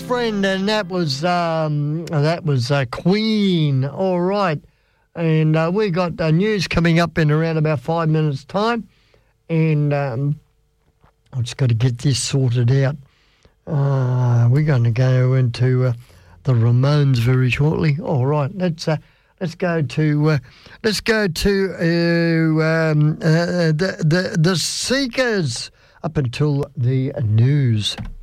Best Friend, and that was Queen. All right, and we got news coming up in around about 5 minutes' time, and I've just got to get this sorted out. We're going to go into the Ramones very shortly. All right, let's go to the Seekers up until the news.